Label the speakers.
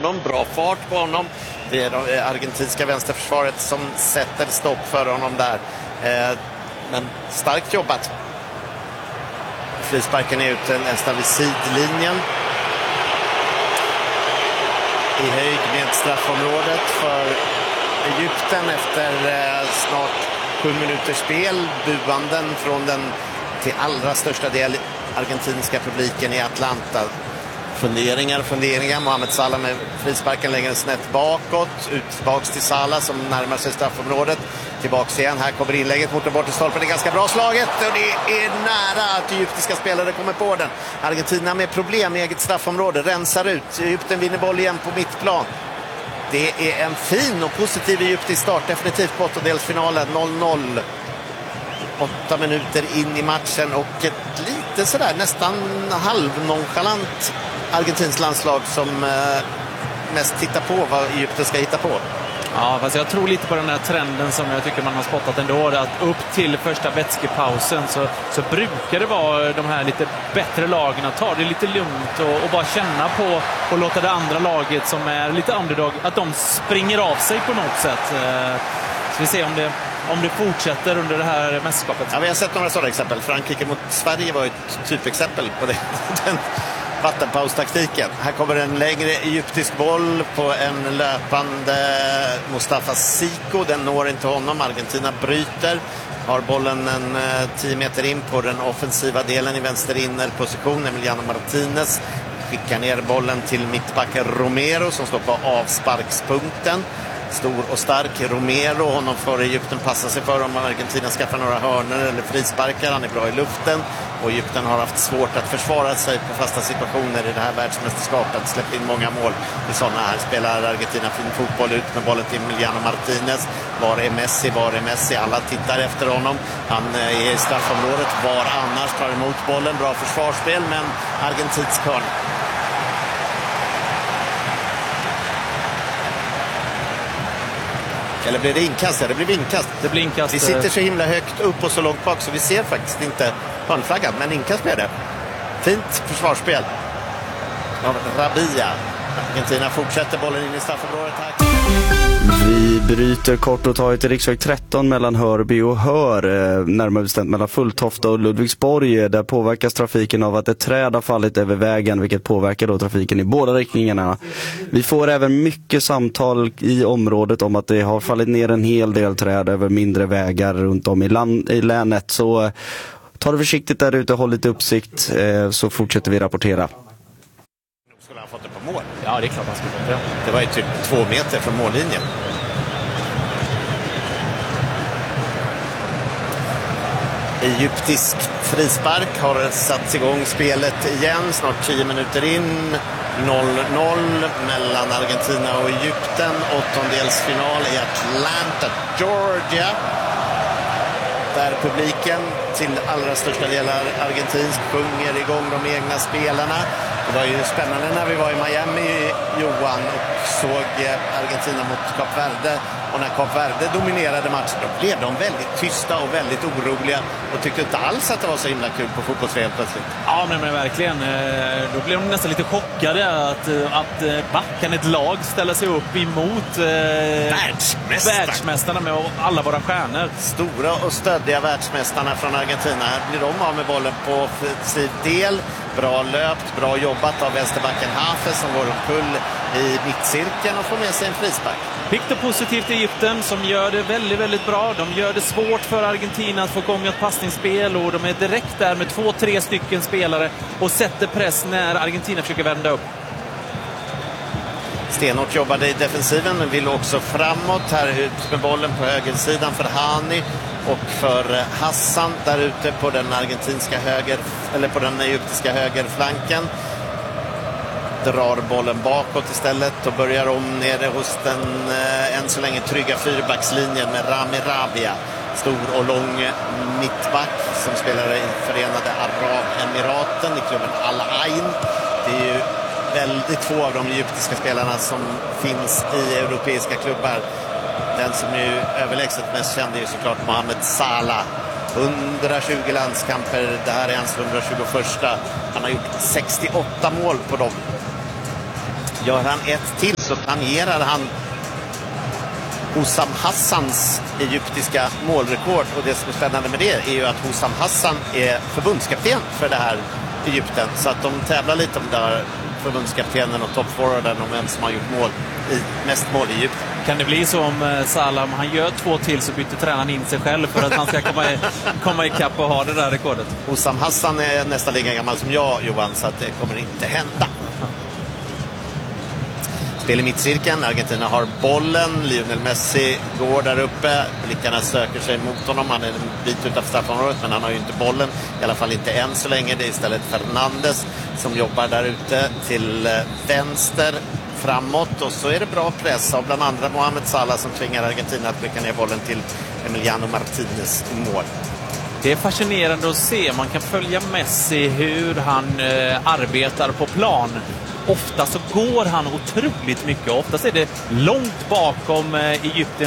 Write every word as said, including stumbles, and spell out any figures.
Speaker 1: honom, bra fart på honom. Det är det argentinska vänsterförsvaret som sätter stopp för honom där. Eh, men starkt jobbat. Frisparken är ute nästan vid sidlinjen. I höjd med straffområdet för Egypten efter eh, snart sju minuters spel. Buanden från den till allra största del argentinska publiken i Atlanta. Funderingar, funderingar. Mohamed Salah med frisparken längre snett bakåt. Ut tillbaks till Salah som närmar sig straffområdet. Tillbaks igen. Här kommer inlägget mot den bortre stolpen. Det är ganska bra slaget och det är nära att egyptiska spelare kommer på den. Argentina med problem i eget straffområde. Rensar ut. Egypten vinner boll igen på mittplan. Det är en fin och positiv egyptisk start. Definitivt på åttondelsfinalen. noll noll. Åtta minuter in i matchen och ett lite sådär nästan halvnonchalant argentins landslag som eh, mest tittar på vad Egypten ska hitta på.
Speaker 2: Ja, fast jag tror lite på den här trenden som jag tycker man har spottat ändå. Att upp till första vätskepausen så, så brukar det vara de här lite bättre lagen att ta det lite lugnt och, och bara känna på och låta det andra laget som är lite underdog, att de springer av sig på något sätt. Eh, så vi ser om det om det fortsätter under det här mästerskapet.
Speaker 1: Ja, vi har sett några sådana exempel. Frankrike mot Sverige var ett typexempel på det. Den vattenpaustaktiken. Här kommer en längre egyptisk boll på en löpande Mustafa Siko. Den når inte honom. Argentina bryter. Har bollen en tio meter in på den offensiva delen i vänster innerposition. Emiliano Martinez skickar ner bollen till mittbacken Romero som står på avsparkspunkten. Stor och stark Romero, honom för Egypten passar sig för om Argentina skaffar några hörnor eller frisparkar. Han är bra i luften och Egypten har haft svårt att försvara sig på fasta situationer i det här världsmästerskapet. Släppt in många mål i sådana här. Spelar Argentina fin fotboll ut med bollen till Emiliano Martinez. Var är Messi? Var är Messi? Alla tittar efter honom. Han är i straffområdet. Var annars tar emot bollen. Bra försvarsspel men argentinsk hörn. Eller blir det inkast? Ja, det blir inkast.
Speaker 2: Det blir inkast.
Speaker 1: Vi sitter så himla högt upp och så långt bak så vi ser faktiskt inte hörnflaggan. Men inkast blir det. Fint försvarsspel av Rabia. Argentina fortsätter bollen in i straffområdet här.
Speaker 3: Vi bryter kort och tar till riksväg tretton mellan Hörby och Hör, närmare bestämt mellan Fulltofta och Ludvigsborg. Där påverkas trafiken av att ett träd har fallit över vägen, vilket påverkar då trafiken i båda riktningarna. Vi får även mycket samtal i området om att det har fallit ner en hel del träd över mindre vägar runt om i, land, i länet. Så ta det försiktigt där ute, håll lite uppsikt, så fortsätter vi rapportera.
Speaker 1: Skulle han fått det på mål?
Speaker 2: Ja, det är klart han skulle fått det.
Speaker 1: Det var ju typ två meter från mållinjen. Egyptisk frispark har satt igång spelet igen. Snart tio minuter in. noll noll mellan Argentina och Egypten. Åttondelsfinal i Atlanta, Georgia. Där publiken till allra största delar argentinsk sjunger igång de egna spelarna. Det var ju spännande när vi var i Miami, Johan, och såg Argentina mot Kap Verde. Och när Kap Verde dominerade matchen, då blev de väldigt tysta och väldigt oroliga och tyckte inte alls att det var så himla kul på fotbollsspel plötsligt.
Speaker 2: Ja, men, men verkligen. Då blev de nästan lite chockade att, att backan ett lag ställer sig upp emot
Speaker 1: Världsmästarna.
Speaker 2: världsmästarna med alla våra stjärnor.
Speaker 1: Stora och stöddiga världsmästarna från Argentina. Här blir de av med bollen på offensiv del. Bra löpt, bra jobbat av vänsterbacken Hafez som går omkull i mittcirkeln och får med sig en frispark.
Speaker 2: Pikt och positivt i Egypten som gör det väldigt, väldigt bra. De gör det svårt för Argentina att få igång ett passningsspel och de är direkt där med två, tre stycken spelare och sätter press när Argentina försöker vända upp.
Speaker 1: Stenhårt jobbade i defensiven men vill också framåt. Här ut med bollen på högersidan för Hani och för Hassan där ute på den argentinska höger, eller på den egyptiska högerflanken. Drar bollen bakåt istället och börjar om nere hos den eh, än så länge trygga fyrbackslinjen med Rami Rabia. Stor och lång mittback som spelar i Förenade Arabemiraten i klubben Al Ain. Det är ju väldigt få av de egyptiska spelarna som finns i europeiska klubbar. Den som är överlägset mest känd är ju såklart Mohamed Salah. hundratjugo landskamper, det här är hans hundratjugoförsta. Han har gjort sextioåtta mål på dem. Gör han ett till så tangerar han Hussam Hassans egyptiska målrekord. Och det som är spännande med det är ju att Hussam Hassan är förbundskapten för det här Egypten. Så att de tävlar lite om där förbundskaptenen och toppforwarden om vem som har gjort mål i, mest mål i Egypten.
Speaker 2: Kan det bli så om Salah, om han gör två till så byter tränaren in sig själv för att han ska komma, i, komma ikapp och ha det där rekordet?
Speaker 1: Hussam Hassan är nästan lika gammal som jag, Johan, så att det kommer inte hända. Spel i mittcirkeln. Argentina har bollen. Lionel Messi går där uppe. Blickarna söker sig mot honom. Han är en bit utanför straffområdet, men han har ju inte bollen. I alla fall inte än så länge. Det är istället Fernandes som jobbar där ute till vänster framåt. Och så är det bra press av bland andra Mohamed Salah som tvingar Argentina att skicka ner bollen till Emiliano Martinez i mål.
Speaker 2: Det är fascinerande att se. Man kan följa Messi hur han eh, arbetar på plan. Ofta så går han otroligt mycket. Ofta är det långt bakom eh, Egypten